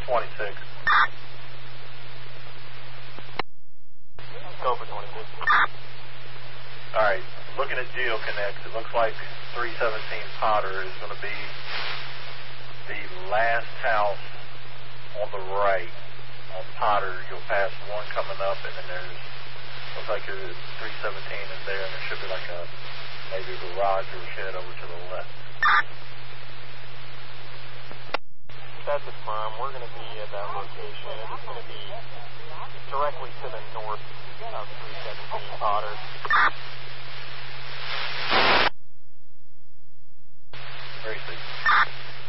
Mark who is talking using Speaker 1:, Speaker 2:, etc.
Speaker 1: 26.
Speaker 2: Go for 26.
Speaker 1: Alright, looking at GeoConnect, it looks like 317 Potter is going to be the last house on the right on Potter. You'll pass one coming up, and then looks like there's 317 is there, and there should be like maybe a garage or a shed over to the left.
Speaker 2: That's a firm. We're going to be at that location. It's going to be directly to the north of 317.